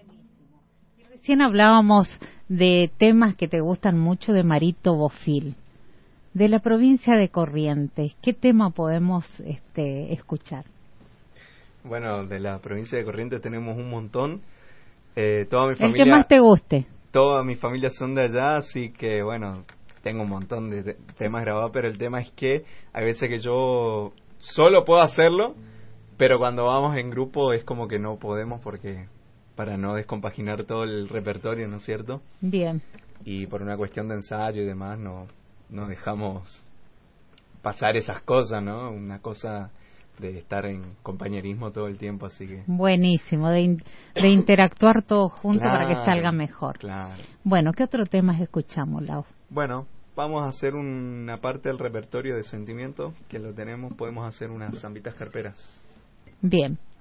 Recién hablábamos de temas que te gustan mucho de Marito Bofill, de la provincia de Corrientes. ¿Qué tema podemos escuchar? Bueno, de la provincia de Corrientes tenemos un montón. Toda mi El que más te guste. Toda mi familia son de allá, así que bueno, tengo un montón de temas grabados, pero el tema es que hay veces que yo solo puedo hacerlo, pero cuando vamos en grupo es como que no podemos porque para no descompaginar todo el repertorio, ¿no es cierto? Bien. Y por una cuestión de ensayo y demás no dejamos pasar esas cosas, ¿no? Una cosa de estar en compañerismo todo el tiempo, así que... Buenísimo, de interactuar todos juntos para que salga mejor. Claro. Bueno, ¿qué otro temas escuchamos, Lau? Bueno, vamos a hacer una parte del repertorio de sentimiento que lo tenemos, podemos hacer unas zambitas carperas. Bien.